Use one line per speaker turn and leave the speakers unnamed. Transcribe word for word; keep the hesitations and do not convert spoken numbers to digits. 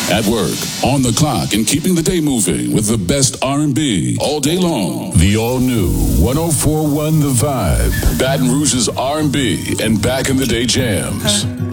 at work, on the clock, and keeping the day moving with the best R and B all day long. The all-new one oh four point one The Vibe. Baton Rouge's R and B and back in the day jams.